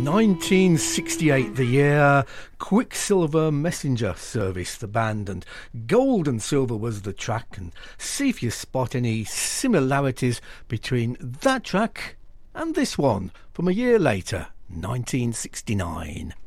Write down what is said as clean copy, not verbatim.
1968, the year. Quicksilver Messenger Service, the band, and Gold and Silver was the track. And see if you spot any similarities between that track and this one from a year later, 1969.